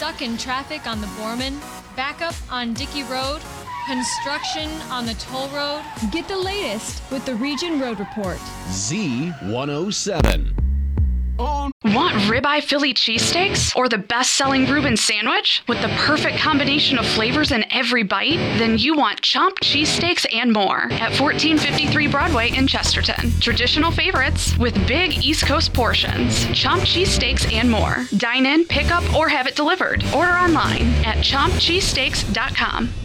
Stuck in traffic on the Borman? Backup on Dickey Road? Construction on the toll road? Get the latest with the Region Road Report. Z107. Want ribeye Philly cheesesteaks or the best-selling Reuben sandwich with the perfect combination of flavors in every bite? Then you want Chomped cheesesteaks and more at 1453 Broadway in Chesterton. Traditional favorites with big East Coast portions. Chomped cheesesteaks and more. Dine in, pick up, or have it delivered. Order online at chompedcheesesteaks.com.